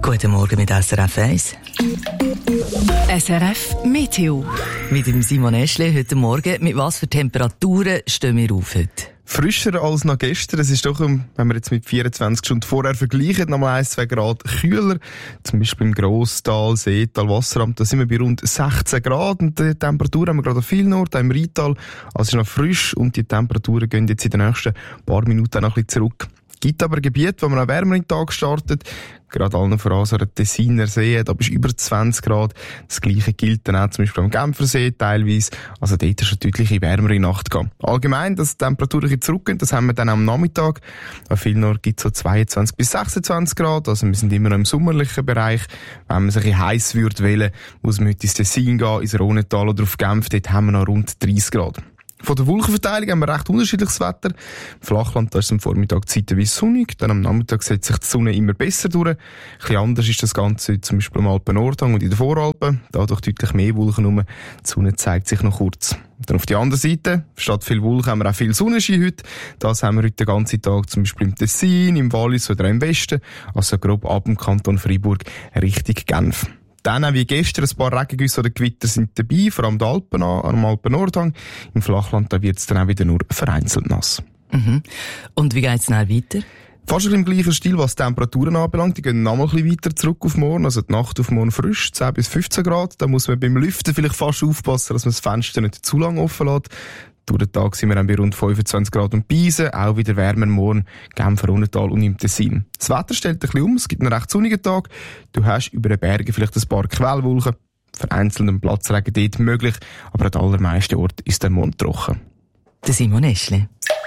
Guten Morgen mit SRF 1. SRF Meteo. Mit dem Simon Eschle heute Morgen. Mit was für Temperaturen stehen wir auf heute? Frischer als noch gestern. Es ist doch, wenn wir jetzt mit 24 Stunden vorher vergleichen, nochmal 1-2 Grad kühler. Zum Beispiel im Grosstal, Seetal, Wasseramt, da sind wir bei rund 16 Grad. Und die Temperatur haben wir gerade an vielen Orten, im Rheintal. Also es ist noch frisch und die Temperaturen gehen jetzt in den nächsten paar Minuten noch ein bisschen zurück. Es gibt aber Gebiete, wo man einen wärmeren Tag startet. Gerade allen voran so der Tessiner See, da bist du über 20 Grad. Das Gleiche gilt dann auch zum Beispiel am Genfersee teilweise. Also dort ist eine deutliche wärmere Nacht gehabt. Allgemein, dass die Temperaturen ein bisschen zurückgehen, das haben wir dann am Nachmittag. An vielen Orten gibt es so 22 bis 26 Grad. Also wir sind immer noch im sommerlichen Bereich. Wenn man sich ein bisschen heiß würde wählen, muss man heute ins Tessin gehen, ins Rhônetal oder auf Genf. Dort haben wir noch rund 30 Grad. Von der Wolkenverteilung haben wir recht unterschiedliches Wetter. Im Flachland da ist es am Vormittag zeitweise sonnig, dann am Nachmittag setzt sich die Sonne immer besser durch. Ein bisschen anders ist das Ganze zum Beispiel am Alpen-Nordhang und in den Voralpen. Da durch deutlich mehr Wolken rum. Die Sonne zeigt sich noch kurz. Dann auf die andere Seite, statt viel Wolken haben wir auch viel Sonnenschein heute. Das haben wir heute den ganzen Tag zum Beispiel im Tessin, im Wallis oder im Westen. Also grob ab dem Kanton Freiburg Richtung Genf. Dann auch wie gestern ein paar Regengüsse oder Gewitter sind dabei, vor allem am Alpen-Nordhang. Im Flachland da wird es dann auch wieder nur vereinzelt nass. Mhm. Und wie geht es dann weiter? Fast im gleichen Stil, was die Temperaturen anbelangt. Die gehen noch mal ein bisschen weiter zurück auf morgen. Also die Nacht auf morgen frisch, 10 bis 15 Grad. Da muss man beim Lüften vielleicht fast aufpassen, dass man das Fenster nicht zu lang offen lässt. Durch den Tag sind wir dann bei rund 25 Grad und Beisen, auch wieder wärmer morgen, Genfer, Rhônetal und im Tessin. Das Wetter stellt ein bisschen um, es gibt einen recht sonnigen Tag. Du hast über den Bergen vielleicht ein paar Quellwolken, vereinzelt einen Platzregen dort möglich, aber an den allermeisten Orten ist der Mond trocken. Der Simon Eschle.